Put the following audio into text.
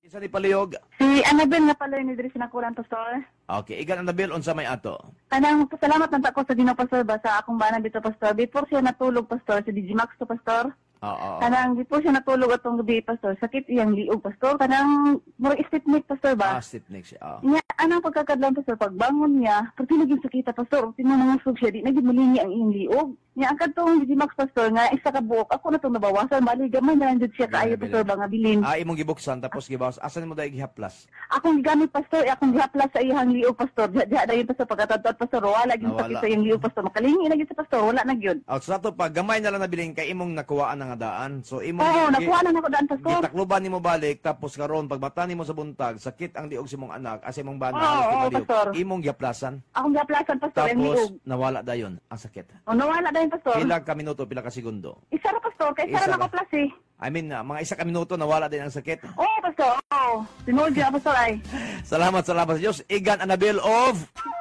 Isa ni palihog. Si Annabel nga pala ni diri sinakulan pastor. Okay, igan Annabel unsa may ato? Kanang pasalamat man ko sa Ginoo pastor ba sa akong bana dito pastor. Before siya natulog pastor sa Digimax to pastor. Oo. Kanang before siya natulog atong gabi pastor. Sakit iyang liog pastor. Kanang murag stiffneck pastor ba? Sit next. Nya anang pagkakadlan pastor pagbangon niya, pag tinagin sakita pastor, tinanangusog siya di naging mulingi ang iyang liog. Nya ang katong Digimax pastor nga isa ka buok ako na tong nabawasan bali gamay na jud siya kaayo pastor ba nga bilin. Imong gibuksan tapos gibawas. Asan mo dai gihaplas? Akong gigamit pastor, akong gihaplas sa iyang liog pastor. Diha dayon pastor pagkatadtod pastor wala gyud sakit sa iyang liog pastor. Makalingi na gyud sa pastor, wala na gyud. So ato pa gamay na lang nabiling kay imong nakuhaan nga daan. So imong Oo, nakuha na nako daan pastor. gitakluban nimo balik tapos karon pagbata nimo sa buntag sakit ang liog sa imong anak as imong bana Oo, pastor. imong gihaplasan Akong gihaplasan pastor ang liog. tapos nawala dayon ang sakit. O nawala dayon pastor. Pila ka minuto, pila ka segundo? Isa ra pastor, kay isa Isa ra ra. nako plus eh. I mean, mga isa ka minuto nawala din ang sakit. Oo pastor, oo. Tinuod gyud pastor ay. Salamat sa Diyos. Igan Annabel of